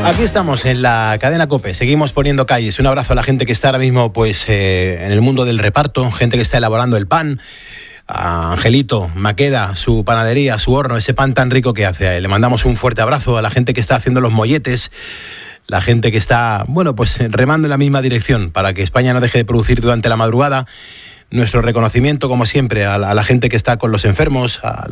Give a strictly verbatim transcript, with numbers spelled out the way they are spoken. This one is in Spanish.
Aquí estamos en la cadena COPE, seguimos poniendo calles. Un abrazo a la gente que está ahora mismo pues eh, en el mundo del reparto, gente que está elaborando el pan, a Angelito, Maqueda, su panadería, su horno, ese pan tan rico que hace. Le mandamos un fuerte abrazo a la gente que está haciendo los molletes, la gente que está, bueno, pues remando en la misma dirección para que España no deje de producir durante la madrugada. Nuestro reconocimiento, como siempre, a la, a la gente que está con los enfermos, a